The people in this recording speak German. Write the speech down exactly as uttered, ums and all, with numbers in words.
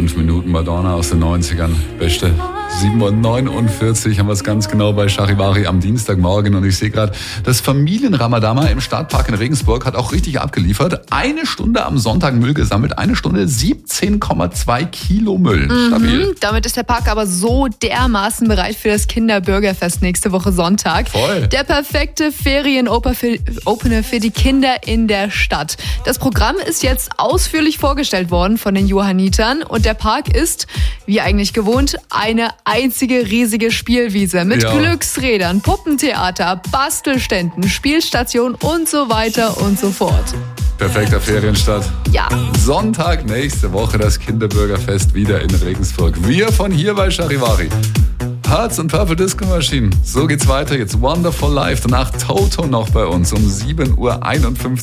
fünf Minuten Madonna aus den neunzigern. Beste. sieben Uhr neunundvierzig haben wir es ganz genau bei Charivari am Dienstagmorgen. Und ich sehe gerade, das Familienramadama im Stadtpark in Regensburg hat auch richtig abgeliefert. Eine Stunde am Sonntag Müll gesammelt, eine Stunde siebzehn Komma zwei Kilo Müll. Stabil. Mhm, damit ist der Park aber so dermaßen bereit für das Kinderbürgerfest nächste Woche Sonntag. Voll. Der perfekte Ferien-Opener für die Kinder in der Stadt. Das Programm ist jetzt ausführlich vorgestellt worden von den Johannitern und der Park ist, wie eigentlich gewohnt, eine einzige riesige Spielwiese mit Ja. Glücksrädern, Puppentheater, Bastelständen, Spielstationen und so weiter und so fort. Perfekter Ferienstart. Ja. Sonntag nächste Woche das Kinderbürgerfest wieder in Regensburg. Wir von hier bei Charivari. Hearts und Purple Disco Machine. So geht's weiter. Jetzt Wonderful Life. Danach Toto noch bei uns um sieben Uhr einundfünfzig.